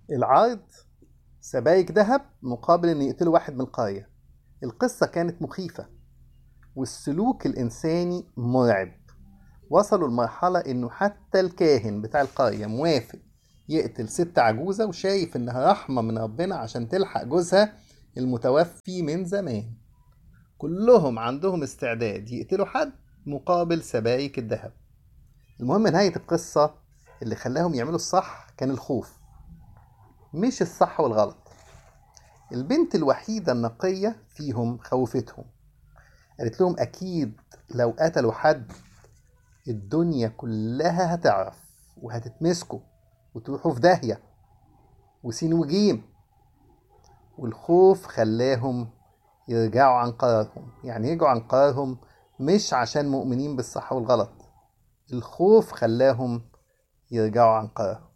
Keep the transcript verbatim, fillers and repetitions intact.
العرض: سبايك ذهب مقابل ان يقتلوا واحد من القرية. القصة كانت مخيفة والسلوك الإنساني مرعب. وصلوا لمرحلة إنه حتى الكاهن بتاع القرية موافق يقتل ست عجوزة وشايف إنها رحمة من ربنا عشان تلحق جوزها المتوفي من زمان. كلهم عندهم استعداد يقتلوا حد مقابل سبايك الذهب. المهم نهاية القصة اللي خلاهم يعملوا الصح كان الخوف، مش الصح والغلط. البنت الوحيدة النقية فيهم خوفتهم، قالت لهم أكيد لو قتلوا حد الدنيا كلها هتعرف وهتتمسكوا وتروحوا في داهية وسين وجيم. والخوف خلاهم يرجعوا عن قرارهم، يعني يرجعوا عن قرارهم مش عشان مؤمنين بالصح والغلط، الخوف خلاهم يرجعوا عن قرارهم.